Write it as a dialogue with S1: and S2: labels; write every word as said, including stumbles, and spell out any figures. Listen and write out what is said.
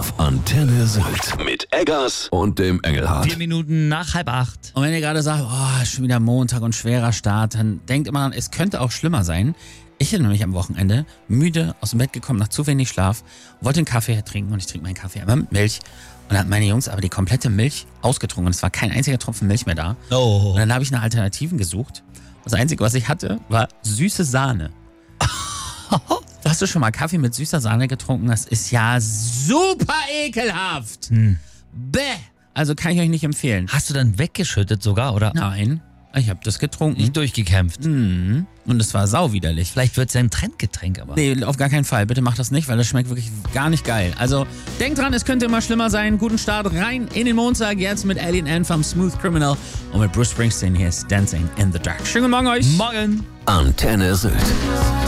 S1: auf Antenne Sylt mit Eggers und dem Engelhardt.
S2: Vier Minuten nach halb acht.
S3: Und wenn ihr gerade sagt, oh, schon wieder Montag und schwerer Start, dann denkt immer dran, es könnte auch schlimmer sein. Ich bin nämlich am Wochenende müde aus dem Bett gekommen, nach zu wenig Schlaf, wollte einen Kaffee trinken und ich trinke meinen Kaffee immer mit Milch. Und dann hat meine Jungs aber die komplette Milch ausgetrunken und es war kein einziger Tropfen Milch mehr da.
S2: Oh.
S3: Und dann habe ich nach Alternativen gesucht. Das Einzige, was ich hatte, war süße Sahne. Hast du schon mal Kaffee mit süßer Sahne getrunken? Das ist ja super ekelhaft.
S2: Hm.
S3: Bäh. Also kann ich euch nicht empfehlen.
S2: Hast du dann weggeschüttet sogar, oder?
S3: Nein, ich habe das getrunken.
S2: Nicht durchgekämpft.
S3: Mhm. Und es war sauwiderlich.
S2: Vielleicht wird es ja ein Trendgetränk, aber.
S3: Nee, auf gar keinen Fall. Bitte macht das nicht, weil das schmeckt wirklich gar nicht geil. Also denkt dran, es könnte immer schlimmer sein. Guten Start rein in den Montag. Jetzt mit Alien Anthem, Smooth Criminal und mit Bruce Springsteen. Hier ist Dancing in the Dark. Schönen guten Morgen euch.
S2: Morgen.
S1: Antenne Sylt.